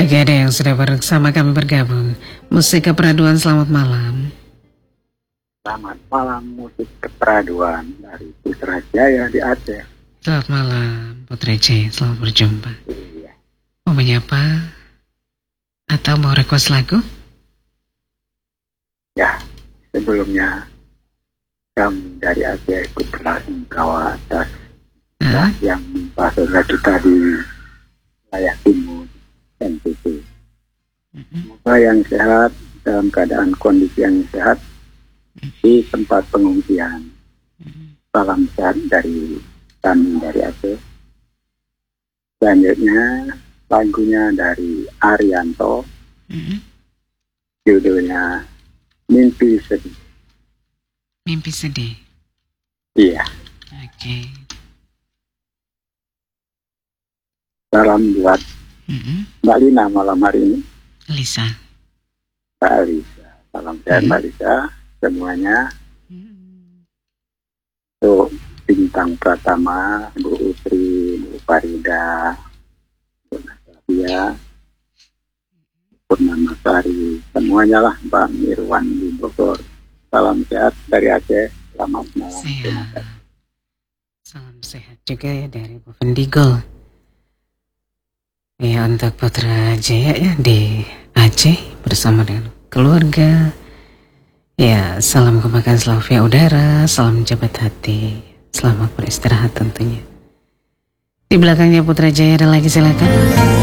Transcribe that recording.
Bagi ada yang sudah bersama kami bergabung, musik keperaduan, selamat malam. Selamat malam, musik keperaduan dari Putrajaya di Aceh. Selamat malam Putra Jaya, selamat berjumpa. Iya. Mau menyapa atau mau request lagu? Ya, sebelumnya kami dari Aceh ikutlah engkau atas yang menimpa saudara kita di wilayah timur NTT. Semoga yang sehat, dalam keadaan kondisi yang sehat di tempat pengungsian. Salam sehat dari kami dari Aceh. Selanjutnya lagunya dari Arianto, judulnya Mimpi Sedih. Mimpi sedih. Iya. Oke. Salam buat Mbak Lina malam hari ini. Lisa. Mbak Lisa. Salam sehat Mbak Lisa semuanya. Untuk Bintang Pratama, Bu Usri, Bu Farida, Bu Nasaria, Purnama Sari, semuanya lah, Mbak Mirwan di Bogor. Salam sehat dari Aceh. Selamat malam. Sehat. Salam sehat juga ya dari Bu Vendigo. Ya, untuk Putra Jaya ya di Aceh bersama dengan keluarga. Ya, salam kebaikan selalu via udara, salam jabat hati, selamat beristirahat tentunya. Di belakangnya Putra Jaya ada lagi, silakan.